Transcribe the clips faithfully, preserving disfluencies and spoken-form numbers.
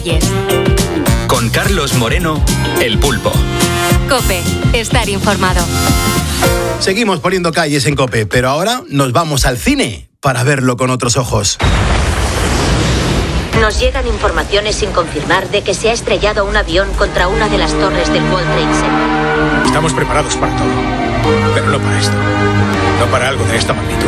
detalles. Con Carlos Moreno, El Pulpo. COPE, estar informado. Seguimos poniendo calles en COPE, pero ahora nos vamos al cine para verlo con otros ojos. Nos llegan informaciones sin confirmar de que se ha estrellado un avión contra una de las torres del World Trade Center. Estamos preparados para todo, pero no para esto. No para algo de esta magnitud.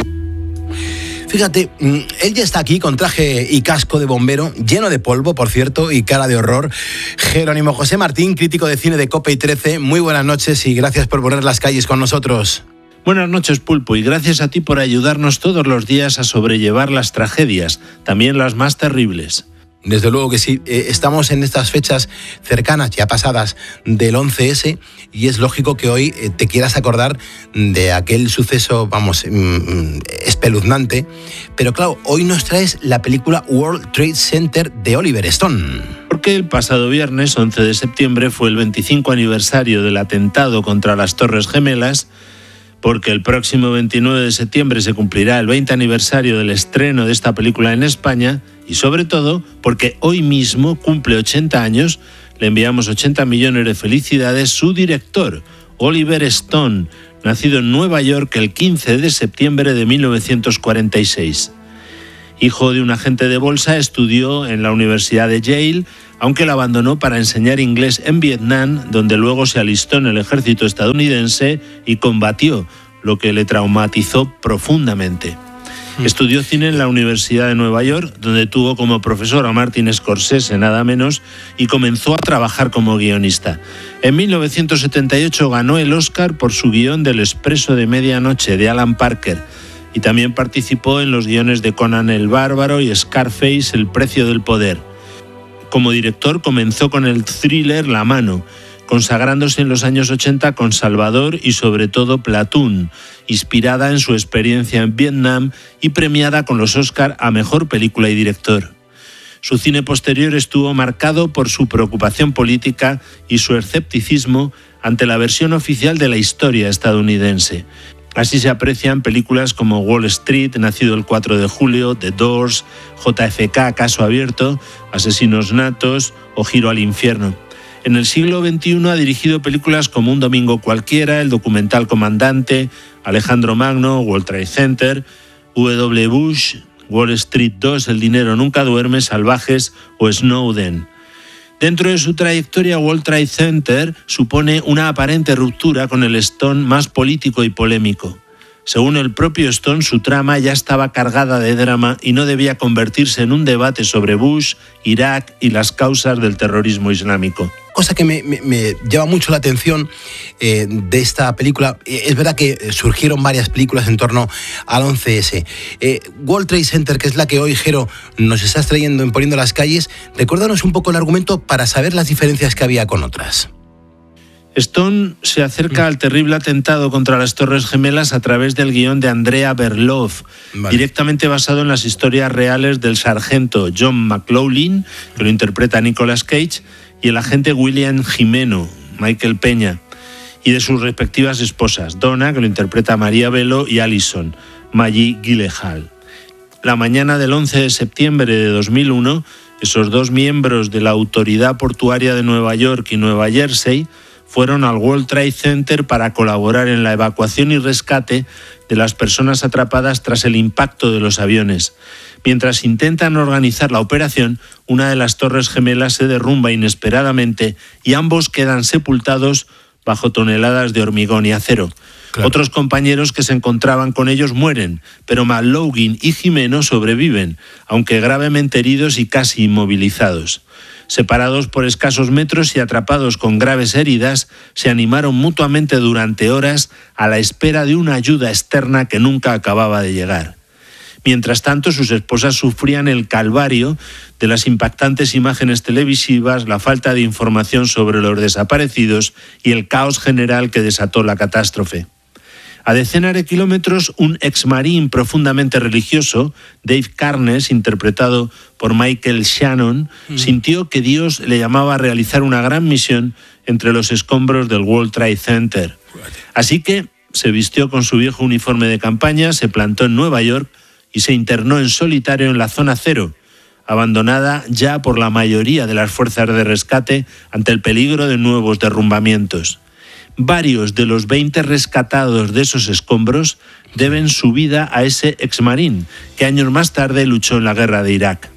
Fíjate, él ya está aquí con traje y casco de bombero, lleno de polvo, por cierto, y cara de horror. Jerónimo José Martín, crítico de cine de COPE y trece, muy buenas noches y gracias por poner las calles con nosotros. Buenas noches, Pulpo, y gracias a ti por ayudarnos todos los días a sobrellevar las tragedias, también las más terribles. Desde luego que sí, eh, estamos en estas fechas cercanas, ya pasadas, del once ese, y es lógico que hoy eh, te quieras acordar de aquel suceso, vamos, mm, espeluznante, pero claro, hoy nos traes la película World Trade Center de Oliver Stone. Porque el pasado viernes, once de septiembre, fue el veinticinco aniversario del atentado contra las Torres Gemelas, porque el próximo veintinueve de septiembre se cumplirá el veinte aniversario del estreno de esta película en España y sobre todo porque hoy mismo cumple ochenta años, le enviamos ochenta millones de felicidades, su director, Oliver Stone, nacido en Nueva York el quince de septiembre de mil novecientos cuarenta y seis. Hijo de un agente de bolsa, estudió en la Universidad de Yale, aunque la abandonó para enseñar inglés en Vietnam, donde luego se alistó en el ejército estadounidense y combatió, lo que le traumatizó profundamente. Mm. Estudió cine en la Universidad de Nueva York, donde tuvo como profesor a Martin Scorsese, nada menos, y comenzó a trabajar como guionista. En mil novecientos setenta y ocho ganó el Oscar por su guión del Expreso de Medianoche, de Alan Parker, y también participó en los guiones de Conan el Bárbaro y Scarface, El Precio del Poder. Como director comenzó con el thriller La Mano, consagrándose en los años ochenta con Salvador y sobre todo Platoon, inspirada en su experiencia en Vietnam y premiada con los Oscar a Mejor Película y Director. Su cine posterior estuvo marcado por su preocupación política y su escepticismo ante la versión oficial de la historia estadounidense. Así se aprecian películas como Wall Street, Nacido el cuatro de julio, The Doors, J F K, Caso Abierto, Asesinos Natos o Giro al Infierno. En el siglo veintiuno ha dirigido películas como Un domingo cualquiera, el documental Comandante, Alejandro Magno, World Trade Center, W. Bush, Wall Street dos, El dinero nunca duerme, Salvajes o Snowden. Dentro de su trayectoria, World Trade Center supone una aparente ruptura con el Stone más político y polémico. Según el propio Stone, su trama ya estaba cargada de drama y no debía convertirse en un debate sobre Bush, Irak y las causas del terrorismo islámico. Cosa que me, me, me llama mucho la atención eh, de esta película, eh, es verdad que surgieron varias películas en torno al once ese. Eh, World Trade Center, que es la que hoy, Jero, nos estás trayendo en Poniendo las Calles, recuérdanos un poco el argumento para saber las diferencias que había con otras. Stone se acerca al terrible atentado contra las Torres Gemelas a través del guión de Andrea Berloff, vale, directamente basado en las historias reales del sargento John McLaughlin, que lo interpreta Nicolas Cage, y el agente William Jimeno, Michael Peña, y de sus respectivas esposas, Donna, que lo interpreta María Bello, y Allison, Maggie Gyllenhaal. La mañana del once de septiembre de dos mil uno, esos dos miembros de la Autoridad Portuaria de Nueva York y Nueva Jersey fueron al World Trade Center para colaborar en la evacuación y rescate de las personas atrapadas tras el impacto de los aviones. Mientras intentan organizar la operación, una de las Torres Gemelas se derrumba inesperadamente y ambos quedan sepultados bajo toneladas de hormigón y acero. Claro. Otros compañeros que se encontraban con ellos mueren, pero McLaughlin y Jimeno sobreviven, aunque gravemente heridos y casi inmovilizados. Separados por escasos metros y atrapados con graves heridas, se animaron mutuamente durante horas a la espera de una ayuda externa que nunca acababa de llegar. Mientras tanto, sus esposas sufrían el calvario de las impactantes imágenes televisivas, la falta de información sobre los desaparecidos y el caos general que desató la catástrofe. A decenas de kilómetros, un exmarín profundamente religioso, Dave Carnes, interpretado por Michael Shannon, mm. sintió que Dios le llamaba a realizar una gran misión entre los escombros del World Trade Center. Así que se vistió con su viejo uniforme de campaña, se plantó en Nueva York y se internó en solitario en la zona cero, abandonada ya por la mayoría de las fuerzas de rescate ante el peligro de nuevos derrumbamientos. Varios de los veinte rescatados de esos escombros deben su vida a ese exmarín, que años más tarde luchó en la guerra de Irak.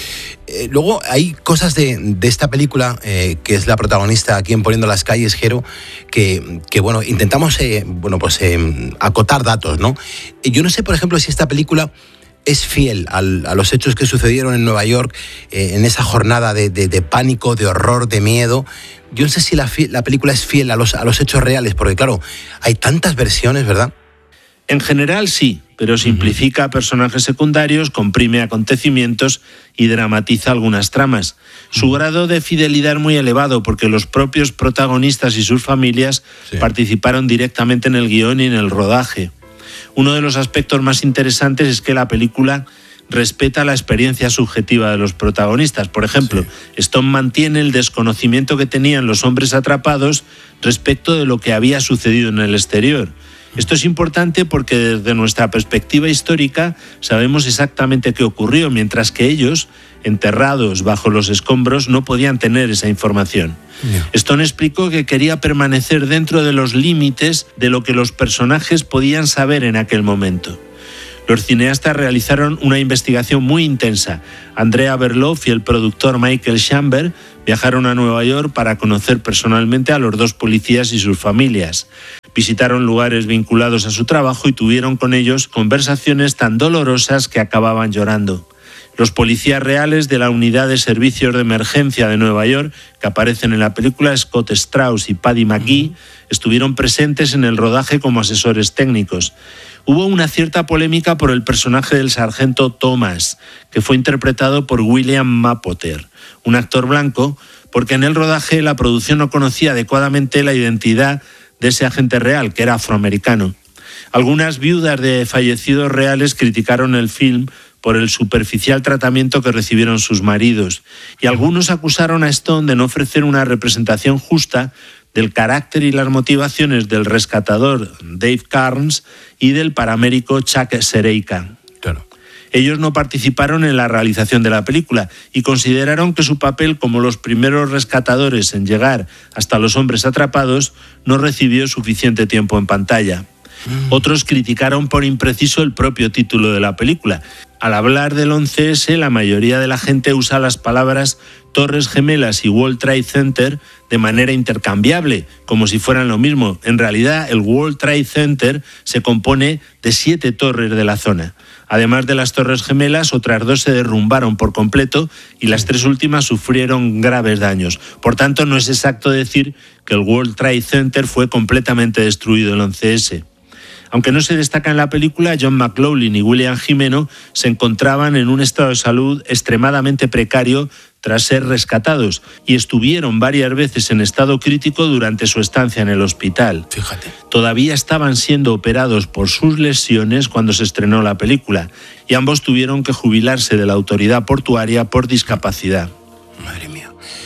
Eh, luego hay cosas de, de esta película, eh, que es la protagonista aquí en Poniendo las calles, Jero, que, que bueno, intentamos eh, bueno, pues, eh, acotar datos, ¿no? Yo no sé, por ejemplo, si esta película es fiel al, a los hechos que sucedieron en Nueva York, eh, en esa jornada de, de, de pánico, de horror, de miedo. Yo no sé si la, la película es fiel a los, a los hechos reales, porque claro, hay tantas versiones, ¿verdad? En general sí, pero simplifica personajes secundarios, comprime acontecimientos y dramatiza algunas tramas. Su grado de fidelidad es muy elevado porque los propios protagonistas y sus familias sí. participaron directamente en el guión y en el rodaje. Uno de los aspectos más interesantes es que la película respeta la experiencia subjetiva de los protagonistas. Por ejemplo, sí. Stone mantiene el desconocimiento que tenían los hombres atrapados respecto de lo que había sucedido en el exterior. Esto es importante porque desde nuestra perspectiva histórica sabemos exactamente qué ocurrió, mientras que ellos, enterrados bajo los escombros, no podían tener esa información. Yeah. Stone explicó que quería permanecer dentro de los límites de lo que los personajes podían saber en aquel momento. Los cineastas realizaron una investigación muy intensa. Andrea Berloff y el productor Michael Chamber viajaron a Nueva York para conocer personalmente a los dos policías y sus familias. Visitaron lugares vinculados a su trabajo y tuvieron con ellos conversaciones tan dolorosas que acababan llorando. Los policías reales de la Unidad de Servicios de Emergencia de Nueva York, que aparecen en la película, Scott Strauss y Paddy McGee, estuvieron presentes en el rodaje como asesores técnicos. Hubo una cierta polémica por el personaje del sargento Thomas, que fue interpretado por William Mapother, un actor blanco, porque en el rodaje la producción no conocía adecuadamente la identidad de ese agente real, que era afroamericano. Algunas viudas de fallecidos reales criticaron el film por el superficial tratamiento que recibieron sus maridos, y algunos acusaron a Stone de no ofrecer una representación justa del carácter y las motivaciones del rescatador Dave Carnes y del paramédico Chuck Sereika. Claro. Ellos no participaron en la realización de la película y consideraron que su papel como los primeros rescatadores en llegar hasta los hombres atrapados no recibió suficiente tiempo en pantalla. Mm. Otros criticaron por impreciso el propio título de la película. Al hablar del once ese, la mayoría de la gente usa las palabras Torres Gemelas y World Trade Center de manera intercambiable, como si fueran lo mismo. En realidad, el World Trade Center se compone de siete torres de la zona. Además de las Torres Gemelas, otras dos se derrumbaron por completo y las tres últimas sufrieron graves daños. Por tanto, no es exacto decir que el World Trade Center fue completamente destruido el once ese. Aunque no se destaca en la película, John McLaughlin y William Gimeno se encontraban en un estado de salud extremadamente precario tras ser rescatados y estuvieron varias veces en estado crítico durante su estancia en el hospital. Fíjate. Todavía estaban siendo operados por sus lesiones cuando se estrenó la película y ambos tuvieron que jubilarse de la autoridad portuaria por discapacidad. Madre mía.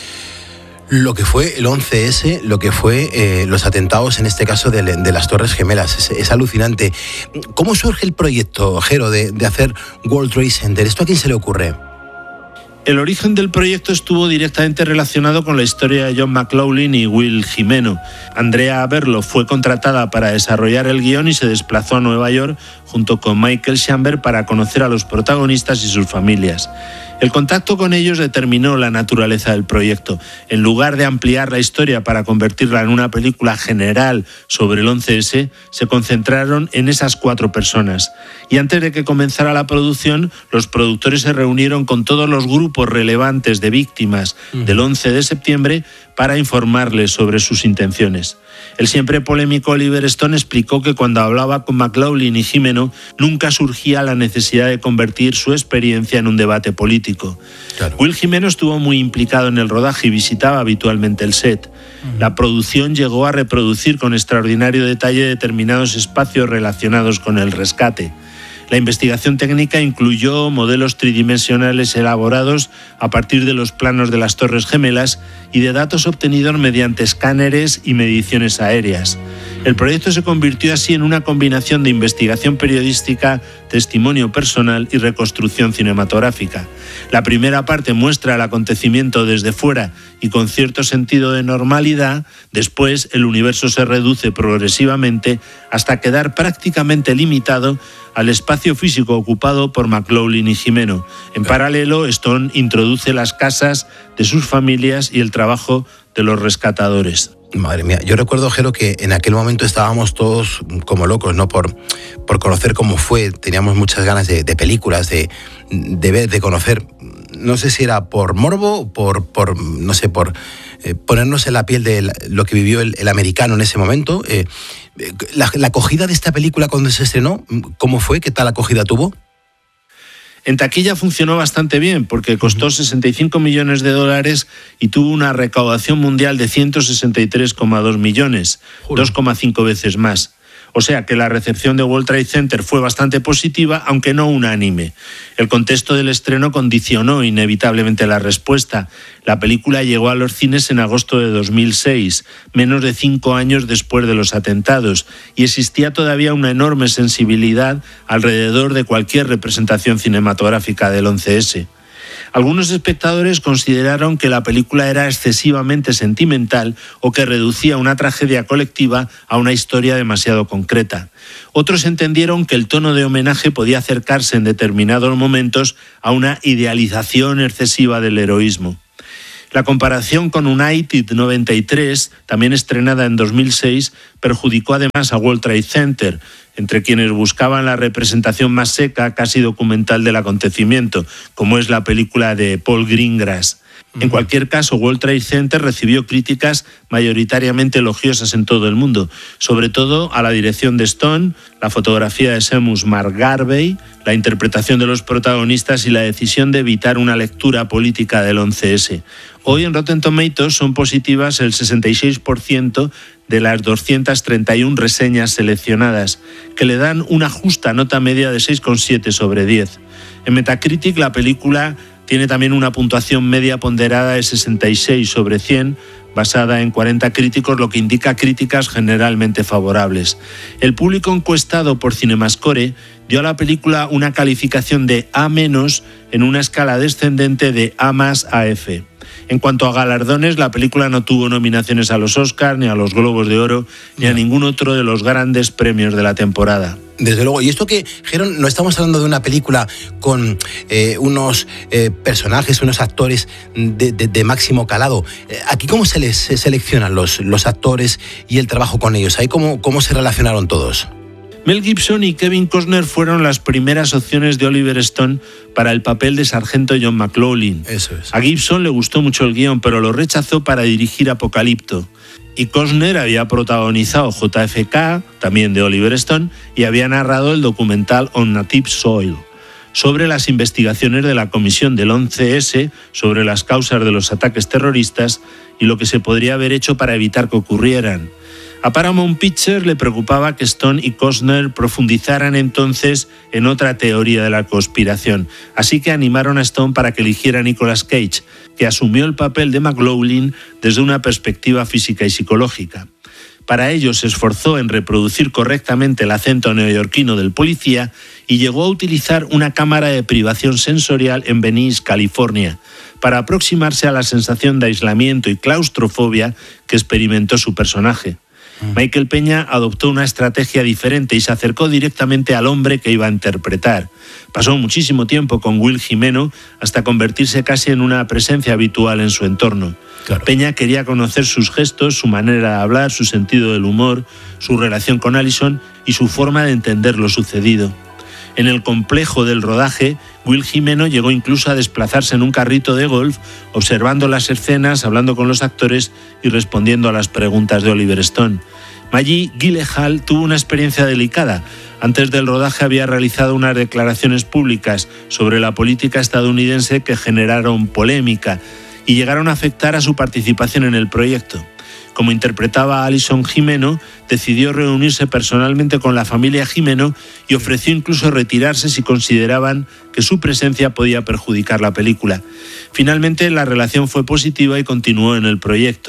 Lo que fue el once ese, lo que fue eh, los atentados, en este caso de, de las Torres Gemelas, es, es alucinante. ¿Cómo surge el proyecto, Jero, de, de hacer World Trade Center? ¿Esto a quién se le ocurre? El origen del proyecto estuvo directamente relacionado con la historia de John McLaughlin y Will Gimeno. Andrea Berloff fue contratada para desarrollar el guión y se desplazó a Nueva York junto con Michael Chamber para conocer a los protagonistas y sus familias. El contacto con ellos determinó la naturaleza del proyecto. En lugar de ampliar la historia para convertirla en una película general sobre el once ese, se concentraron en esas cuatro personas. Y antes de que comenzara la producción, los productores se reunieron con todos los grupos relevantes de víctimas del once de septiembre para informarles sobre sus intenciones. El siempre polémico Oliver Stone explicó que cuando hablaba con McLaughlin y Gimeno nunca surgía la necesidad de convertir su experiencia en un debate político. Claro. Will Gimeno estuvo muy implicado en el rodaje y visitaba habitualmente el set. Uh-huh. La producción llegó a reproducir con extraordinario detalle determinados espacios relacionados con el rescate. La investigación técnica incluyó modelos tridimensionales elaborados a partir de los planos de las Torres Gemelas y de datos obtenidos mediante escáneres y mediciones aéreas. El proyecto se convirtió así en una combinación de investigación periodística, testimonio personal y reconstrucción cinematográfica. La primera parte muestra el acontecimiento desde fuera y con cierto sentido de normalidad. Después, el universo se reduce progresivamente hasta quedar prácticamente limitado al espacio físico ocupado por McLaughlin y Gimeno. En paralelo, Stone introduce las casas de sus familias y el trabajo de los rescatadores. Madre mía, yo recuerdo, Jero, que en aquel momento estábamos todos como locos, ¿no? Por, por conocer cómo fue, teníamos muchas ganas de, de películas, de, de ver, de conocer. No sé si era por morbo, por, por no sé, por eh, ponernos en la piel de lo que vivió el, el americano en ese momento. Eh, la, la acogida de esta película cuando se estrenó, ¿cómo fue? ¿Qué tal acogida tuvo? En taquilla funcionó bastante bien porque costó sesenta y cinco millones de dólares y tuvo una recaudación mundial de ciento sesenta y tres coma dos millones, dos coma cinco veces más. O sea que la recepción de World Trade Center fue bastante positiva, aunque no unánime. El contexto del estreno condicionó inevitablemente la respuesta. La película llegó a los cines en agosto de dos mil seis, menos de cinco años después de los atentados, y existía todavía una enorme sensibilidad alrededor de cualquier representación cinematográfica del once ese. Algunos espectadores consideraron que la película era excesivamente sentimental o que reducía una tragedia colectiva a una historia demasiado concreta. Otros entendieron que el tono de homenaje podía acercarse en determinados momentos a una idealización excesiva del heroísmo. La comparación con United noventa y tres, también estrenada en dos mil seis, perjudicó además a World Trade Center, entre quienes buscaban la representación más seca, casi documental del acontecimiento, como es la película de Paul Greengrass. En cualquier caso, World Trade Center recibió críticas mayoritariamente elogiosas en todo el mundo, sobre todo a la dirección de Stone, la fotografía de Seamus McGarvey, la interpretación de los protagonistas y la decisión de evitar una lectura política del once ese. Hoy en Rotten Tomatoes son positivas el sesenta y seis por ciento de las doscientas treinta y una reseñas seleccionadas, que le dan una justa nota media de seis coma siete sobre diez. En Metacritic la película tiene también una puntuación media ponderada de sesenta y seis sobre cien, basada en cuarenta críticos, lo que indica críticas generalmente favorables. El público encuestado por CinemaScore dio a la película una calificación de A- en una escala descendente de A más a F. En cuanto a galardones, la película no tuvo nominaciones a los Oscars, ni a los Globos de Oro, ni a ningún otro de los grandes premios de la temporada. Desde luego. Y esto que, Jeron, no estamos hablando de una película con eh, unos eh, personajes, unos actores de, de, de máximo calado. Eh, aquí, ¿cómo se les se seleccionan los, los actores y el trabajo con ellos? ¿Ahí cómo, cómo se relacionaron todos? Mel Gibson y Kevin Costner fueron las primeras opciones de Oliver Stone para el papel de sargento John McLaughlin. Eso es. A Gibson le gustó mucho el guión, pero lo rechazó para dirigir Apocalipto. Y Costner había protagonizado J F K, también de Oliver Stone, y había narrado el documental On Native Soil, sobre las investigaciones de la Comisión del once ese sobre las causas de los ataques terroristas y lo que se podría haber hecho para evitar que ocurrieran. A Paramount Pictures le preocupaba que Stone y Costner profundizaran entonces en otra teoría de la conspiración, así que animaron a Stone para que eligiera a Nicolas Cage, que asumió el papel de McLaughlin desde una perspectiva física y psicológica. Para ello se esforzó en reproducir correctamente el acento neoyorquino del policía y llegó a utilizar una cámara de privación sensorial en Venice, California, para aproximarse a la sensación de aislamiento y claustrofobia que experimentó su personaje. Michael Peña adoptó una estrategia diferente y se acercó directamente al hombre que iba a interpretar. Pasó muchísimo tiempo con Will Gimeno hasta convertirse casi en una presencia habitual en su entorno. Claro. Peña quería conocer sus gestos, su manera de hablar, su sentido del humor, su relación con Allison y su forma de entender lo sucedido. En el complejo del rodaje, Will Gimeno llegó incluso a desplazarse en un carrito de golf, observando las escenas, hablando con los actores y respondiendo a las preguntas de Oliver Stone. Maggie Gyllenhaal tuvo una experiencia delicada. Antes del rodaje había realizado unas declaraciones públicas sobre la política estadounidense que generaron polémica y llegaron a afectar a su participación en el proyecto. Como interpretaba a Allison Gimeno, decidió reunirse personalmente con la familia Gimeno y ofreció incluso retirarse si consideraban que su presencia podía perjudicar la película. Finalmente, la relación fue positiva y continuó en el proyecto.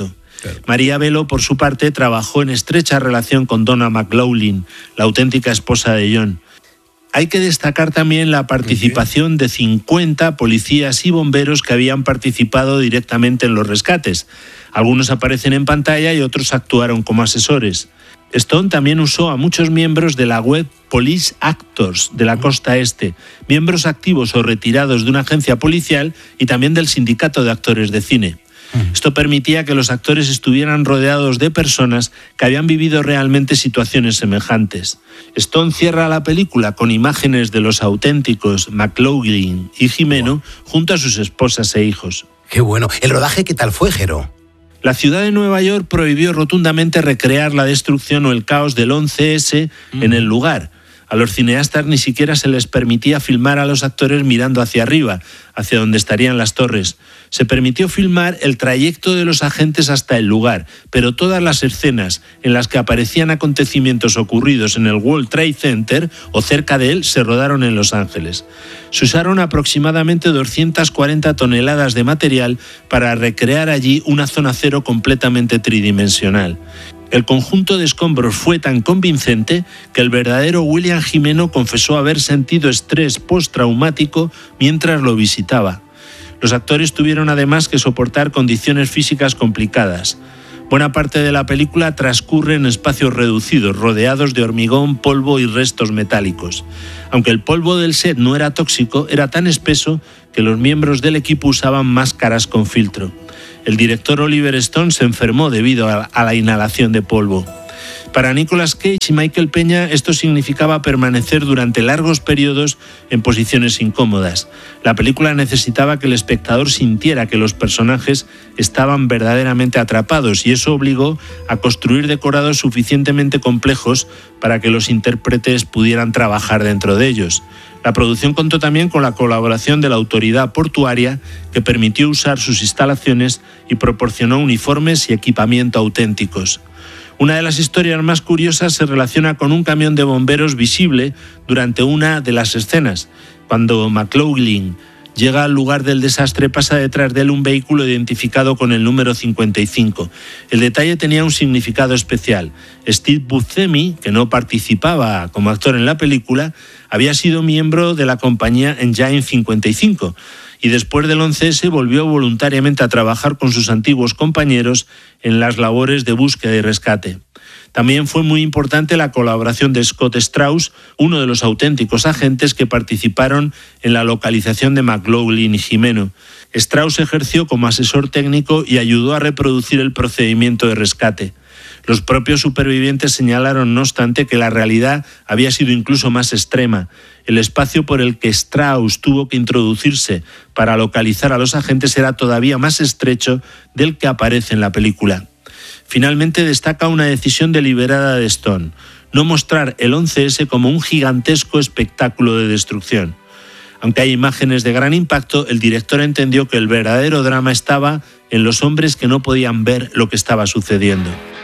Claro. María Velo, por su parte, trabajó en estrecha relación con Donna McLaughlin, la auténtica esposa de John. Hay que destacar también la participación de cincuenta policías y bomberos que habían participado directamente en los rescates. Algunos aparecen en pantalla y otros actuaron como asesores. Stone también usó a muchos miembros de la web Police Actors de la costa este, miembros activos o retirados de una agencia policial y también del sindicato de actores de cine. Esto permitía que los actores estuvieran rodeados de personas que habían vivido realmente situaciones semejantes. Stone cierra la película con imágenes de los auténticos McLaughlin y Jimeno junto a sus esposas e hijos. Qué bueno. ¿El rodaje qué tal fue, Jero? La ciudad de Nueva York prohibió rotundamente recrear la destrucción o el caos del once ese mm. en el lugar. A los cineastas ni siquiera se les permitía filmar a los actores mirando hacia arriba, hacia donde estarían las torres. Se permitió filmar el trayecto de los agentes hasta el lugar, pero todas las escenas en las que aparecían acontecimientos ocurridos en el World Trade Center o cerca de él se rodaron en Los Ángeles. Se usaron aproximadamente doscientas cuarenta toneladas de material para recrear allí una zona cero completamente tridimensional. El conjunto de escombros fue tan convincente que el verdadero William Jimeno confesó haber sentido estrés postraumático mientras lo visitaba. Los actores tuvieron además que soportar condiciones físicas complicadas. Buena parte de la película transcurre en espacios reducidos, rodeados de hormigón, polvo y restos metálicos. Aunque el polvo del set no era tóxico, era tan espeso que los miembros del equipo usaban máscaras con filtro. El director Oliver Stone se enfermó debido a la inhalación de polvo. Para Nicolas Cage y Michael Peña esto significaba permanecer durante largos periodos en posiciones incómodas. La película necesitaba que el espectador sintiera que los personajes estaban verdaderamente atrapados y eso obligó a construir decorados suficientemente complejos para que los intérpretes pudieran trabajar dentro de ellos. La producción contó también con la colaboración de la autoridad portuaria que permitió usar sus instalaciones y proporcionó uniformes y equipamiento auténticos. Una de las historias más curiosas se relaciona con un camión de bomberos visible durante una de las escenas. Cuando McLaughlin llega al lugar del desastre, pasa detrás de él un vehículo identificado con el número cincuenta y cinco. El detalle tenía un significado especial. Steve Buscemi, que no participaba como actor en la película, había sido miembro de la compañía Engine cincuenta y cinco y después del once ese volvió voluntariamente a trabajar con sus antiguos compañeros en las labores de búsqueda y rescate. También fue muy importante la colaboración de Scott Strauss, uno de los auténticos agentes que participaron en la localización de McLaughlin y Jimeno. Strauss ejerció como asesor técnico y ayudó a reproducir el procedimiento de rescate. Los propios supervivientes señalaron, no obstante, que la realidad había sido incluso más extrema. El espacio por el que Strauss tuvo que introducirse para localizar a los agentes era todavía más estrecho del que aparece en la película. Finalmente destaca una decisión deliberada de Stone: no mostrar el once ese como un gigantesco espectáculo de destrucción. Aunque hay imágenes de gran impacto, el director entendió que el verdadero drama estaba en los hombres que no podían ver lo que estaba sucediendo.